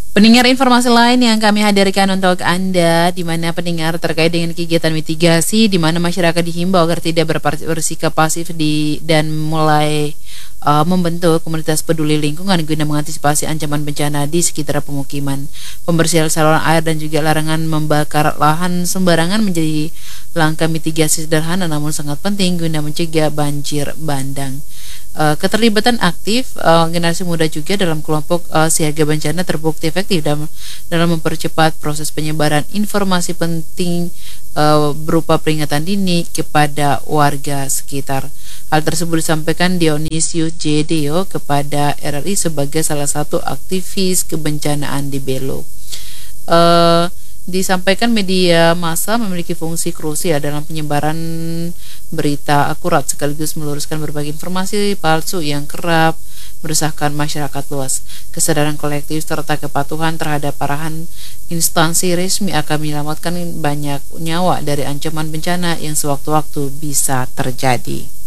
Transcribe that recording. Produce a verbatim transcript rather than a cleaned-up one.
Pendengar, informasi lain yang kami hadirkan untuk Anda, di mana pendengar terkait dengan kegiatan mitigasi, di mana masyarakat dihimbau agar tidak berpar- bersikap pasif di dan mulai uh, membentuk komunitas peduli lingkungan guna mengantisipasi ancaman bencana di sekitar pemukiman. Pembersihan saluran air dan juga larangan membakar lahan sembarangan menjadi langkah mitigasi sederhana namun sangat penting guna mencegah banjir bandang. Uh, keterlibatan aktif uh, generasi muda juga dalam kelompok uh, siaga bencana terbukti efektif dalam, dalam mempercepat proses penyebaran informasi penting uh, berupa peringatan dini kepada warga sekitar. Hal tersebut disampaikan Dionisius J. Deo kepada R R I sebagai salah satu aktivis kebencanaan di Belo. Uh, disampaikan media massa memiliki fungsi krusial dalam penyebaran berita akurat sekaligus meluruskan berbagai informasi palsu yang kerap meresahkan masyarakat luas. Kesadaran kolektif serta kepatuhan terhadap arahan instansi resmi akan menyelamatkan banyak nyawa dari ancaman bencana yang sewaktu-waktu bisa terjadi.